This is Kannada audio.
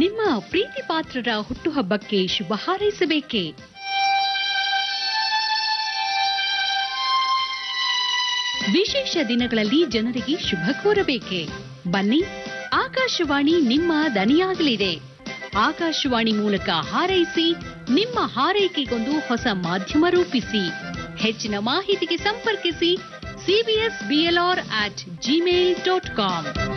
ನಿಮ್ಮ ಪ್ರೀತಿ ಪಾತ್ರರ ಹುಟ್ಟುಹಬ್ಬಕ್ಕೆ ಶುಭ ಹಾರೈಸಬೇಕೆ? ವಿಶೇಷ ದಿನಗಳಲ್ಲಿ ಜನರಿಗೆ ಶುಭ ಕೋರಬೇಕೆ? ಬನ್ನಿ, ಆಕಾಶವಾಣಿ ನಿಮ್ಮ ದನಿಯಾಗಲಿದೆ. ಆಕಾಶವಾಣಿ ಮೂಲಕ ಹಾರೈಸಿ, ನಿಮ್ಮ ಹಾರೈಕೆಗೊಂದು ಹೊಸ ಮಾಧ್ಯಮ ರೂಪಿಸಿ. ಹೆಚ್ಚಿನ ಮಾಹಿತಿಗೆ ಸಂಪರ್ಕಿಸಿ cbsblr@gmail.com.